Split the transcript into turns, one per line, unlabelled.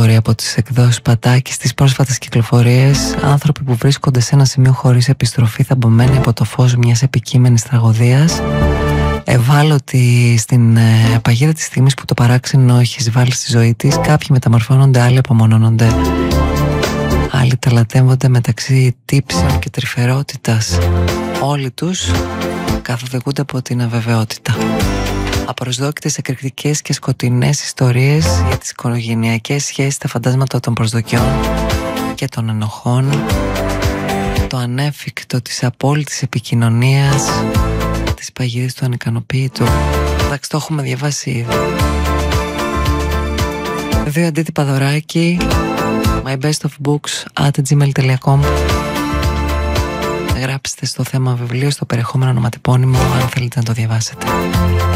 ιστορία από τις εκδόσεις Πατάκη. Στις πρόσφατες κυκλοφορίες, άνθρωποι που βρίσκονται σε ένα σημείο χωρίς επιστροφή, θαμβωμένοι από το φως μιας επικείμενης τραγωδίας, ευάλωτοι στην παγίδα της στιγμής που το παράξενο έχει εισβάλει στη ζωή της. Κάποιοι μεταμορφώνονται, άλλοι απομονώνονται, άλλοι ταλαντεύονται μεταξύ τύψεων και τρυφερότητας. Όλοι τους καθοδηγούνται από την αβεβαιότητα. Απροσδόκητες, εκρηκτικές και σκοτεινές ιστορίες για τις οικογενειακές σχέσεις, τα φαντάσματα των προσδοκιών και των ενοχών, το ανέφικτο της απόλυτης επικοινωνίας, τις παγίδες του ανικανοποίητου. Εντάξει, το έχουμε διαβάσει ήδη. 2 αντίτυπα δωράκι, mybestofbooks@gmail.com. Γράψτε στο θέμα βιβλίο, στο περιεχόμενο ονοματεπώνυμο, αν θέλετε να το διαβάσετε.